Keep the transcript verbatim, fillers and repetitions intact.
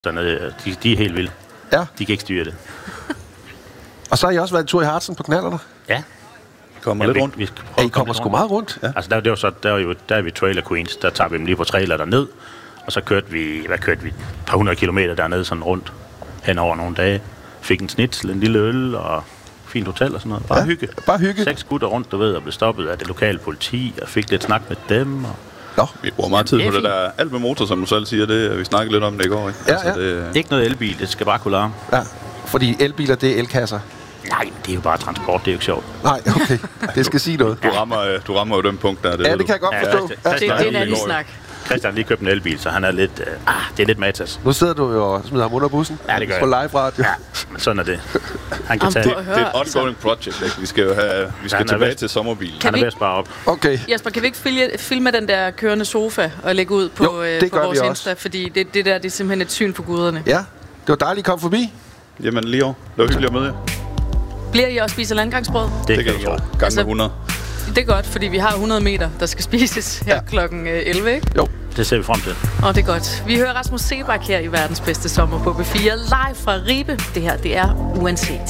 Dernede, de, de er helt vilde. Ja. De kan ikke styre det. Og så har I også været en tur i Harzen på knallerne? Ja. Kommer ja, lidt rundt. Vi, vi Ja, I kommer sgu meget rundt. Ja. Altså, der, det var så, der, var jo, der er vi Trailer Queens. Der tager vi dem lige på trailer derned. Og så kørte vi, hvad kørte vi? Et par hundrede kilometer dernede sådan rundt. Hen over nogle dage. Fik en snitsel, en lille øl og fint hotel og sådan noget. Bare Ja, hygge. bare hygge. Seks gutter rundt, du ved, og blev stoppet af det lokale politi. Og fik lidt snak med dem. Og Nå. Vi bruger meget tid Det er på det fint. der alt med motor, som du selv siger. Det, vi snakkede lidt om det i går, ikke? Ja, ja. Det, ikke noget elbil, det skal bare kunne larme. Ja, fordi elbiler, det er elkasser. Nej, men det er jo bare transport, det er jo ikke sjovt. Nej, okay. Det skal sige noget. du, rammer, øh, du rammer jo den punkt der. Det, Ja, det kan jeg godt forstå. Ja, Ja. det- Det, det er en Ja, anden det går jo. snak. Christian har lige købt en elbil, så han er lidt... Øh, ah, det er lidt matas. Nu sidder du jo og smider ham under bussen. Ja, det gør På jeg. live radio. Ja, men sådan er det. Han kan Jamen, tage prøv det. at det er høre, et ongoing project, ikke? Vi skal jo have, vi skal Han er tilbage vist- til sommerbilen. Kan Han er vi ved at spare op. Okay. Jesper, kan vi ikke filme, filme den der kørende sofa og lægge ud på, Jo, øh, det på gør vores vi Insta? Fordi det, det der, det er simpelthen et syn for guderne. Ja, det var dejligt at komme forbi. Jamen lige over. Det var hyggeligt at møde jer. Bliver I også spise landgangsbrød? Det, Det kan du jeg tro. tro. Gange Altså- hundrede. Det er godt, fordi vi har hundrede meter, der skal spises her Ja. klokken elleve, ikke? Jo. Det ser vi frem til. Og det er godt. Vi hører Rasmus Seebach her i Verdens Bedste Sommer på B fire, live fra Ribe. Det her, det er Uanset.